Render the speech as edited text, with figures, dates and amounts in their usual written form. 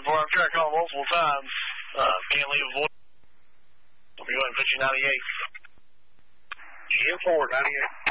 10-4. I've tried calling multiple times. Can't leave a voice. Let me go ahead and put you 98. 10-4, 98.